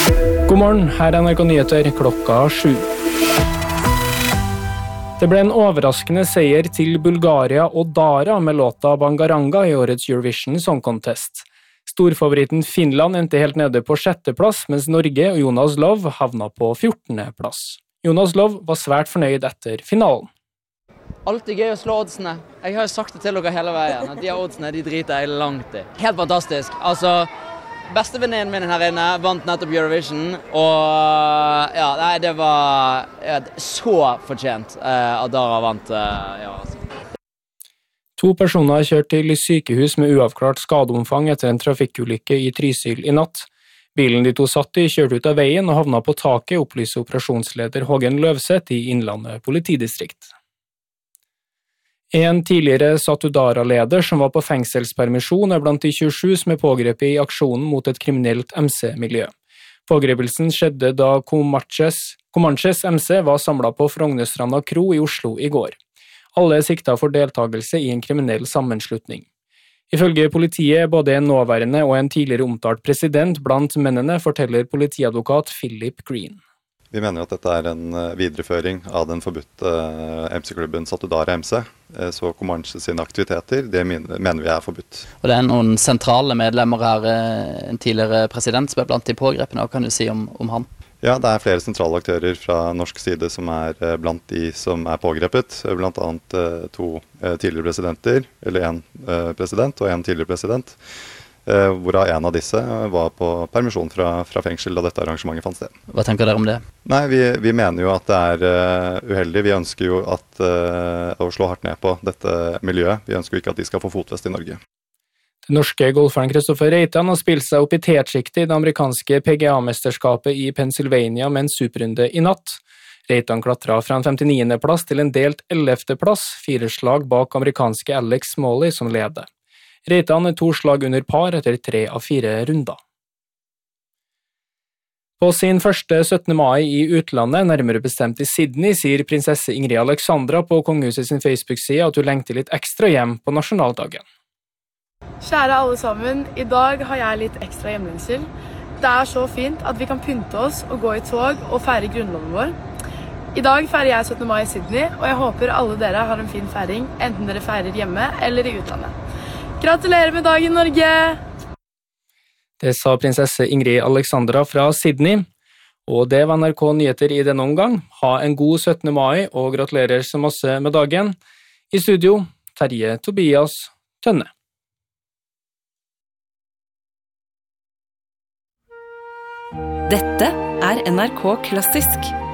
God morgen, her NRK Nyheter klokka 7. Det ble en overraskende seier til Bulgaria og Dara med låta Bangaranga i årets Eurovision Song Contest. Storfavoritten Finland endte helt nede på 6. plass, mens Norge og Jonas Love havna på 14. plass. Jonas Love var svært fornøyd etter finalen. Alltid gøy å slå oddsene. Jeg har jo sagt det til dere hele veien, at de oddsene de driter jeg langt i. Helt fantastisk. Altså, bestevenninnen min her inne vant nettopp Eurovision, og ja, nei, det var så fortjent at Dara vant. Ja, altså. 2 personer er kjørt til sykehus med uavklart skadeomfang etter en trafikkulykke i Trysil i natt. Bilen de 2 satt i kjørte ut av veien og havna på taket, opplyser operasjonsleder Hågen Løvseth i Innlandet politidistrikt. En tidligere Satudara-leder som var på fengselspermisjon er blant de 27 som er pågrepet i aksjonen mot et kriminelt MC-miljø. Pågrepelsen skjedde da Comanches MC var samlet på Frognerstranda Kro i Oslo i går. Alle er siktet for deltakelse i en kriminell sammenslutning. Ifølge politiet er både en nåværende og en tidligere omtalt president blant mennene, forteller politiadvokat Philip Green. Vi mener at dette er en videreføring av den forbudte MC-klubben Satudara MC, så Comanche sine aktiviteter, det mener vi er forbudt. Og det er noen sentrale medlemmer her, en tidligere president som er blant de pågrepene, hva kan du si om han? Ja, det er flere sentrale aktører fra norsk side som er blant de som er pågrepet, blant annet 2 tidligere presidenter, eller en president og en tidligere president, hvorav en av disse var på permisjon fra fengsel da dette arrangementet fant sted. Hva tenker dere om det? Nei, vi mener jo at det er uheldig. Vi ønsker jo å slå hardt ned på dette miljøet. Vi ønsker jo ikke at de skal få fotfeste i Norge. Den norske golferen Kristoffer Reitan har spilt seg opp i tetsjiktet i det amerikanske PGA-mesterskapet i Pennsylvania med en superrunde i natt. Reitan klatret fra en 59. plass til en delt 11. plass, 4 slag bak amerikanske Alex Smalley som leder. Reitan er 2 slag under par etter 3 av 4 runder. På sin første 17. mai i utlandet, nærmere bestemt i Sydney, sier prinsesse Ingrid Alexandra på kongehuset sin Facebook-side at hun lengter litt ekstra hjem på nasjonaldagen. Kjære alle sammen, i dag har jeg litt ekstra hjemlengsel. Det er så fint at vi kan pynte oss og gå i tog og feire grunnloven vår. I dag feirer jeg 17. mai i Sydney, og jeg håper alle dere har en fin feiring, enten dere feirer hjemme eller i utlandet. Gratulerer med dagen, Norge! Det sa prinsesse Ingrid Alexandra fra Sydney, og det var NRK Nyheter i denne omgang. Ha en god 17. mai, og gratulerer så masse med dagen. I studio, Terje Tobias Tønne. Dette er NRK Klassisk.